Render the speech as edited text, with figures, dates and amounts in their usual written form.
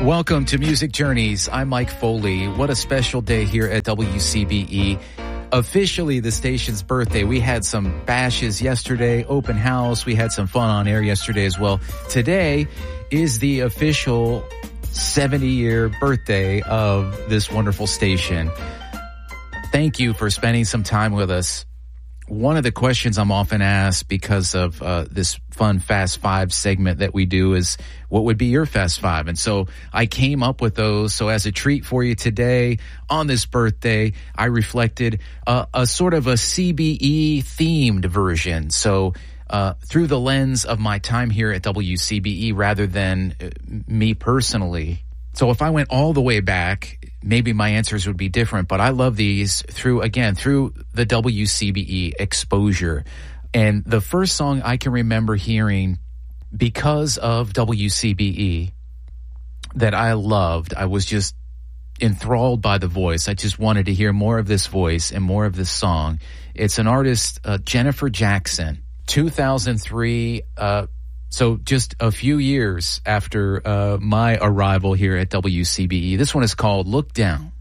Welcome to Music Journeys. I'm Mike Foley. What a special day here at WCBE. Officially the station's birthday. We had some bashes yesterday, open house. We had some fun on air yesterday as well. Today is the official 70-year birthday of this wonderful station. Thank you for spending some time with us. One of the questions I'm often asked because of this fun Fast Five segment that we do is, what would be your Fast Five? And so I came up with those. So as a treat for you today, on this birthday, I reflected a sort of a CBE-themed version. So through the lens of my time here at WCBE rather than me personally. So if I went all the way back, maybe my answers would be different, but I love these through the WCBE exposure. And the first song I can remember hearing because of WCBE that I loved, I was just enthralled by the voice. I just wanted to hear more of this voice and more of this song. It's an artist, Jennifer Jackson, 2003, so just a few years after my arrival here at WCBE. This one is called Look Down.